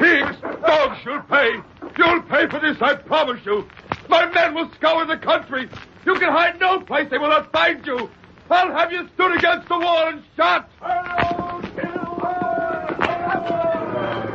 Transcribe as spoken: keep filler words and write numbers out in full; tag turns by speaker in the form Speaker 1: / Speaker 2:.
Speaker 1: Thieves! Dogs, you'll pay! You'll pay for this, I promise you! My men will scour the country! You can hide no place, they will not find you! I'll have you stood against the wall and shot!